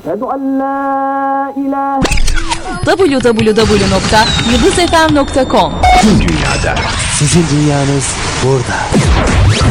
أشهد أن لا إله www.yıldızfm.com Tüm dünyada. Sizin dünyanız burada.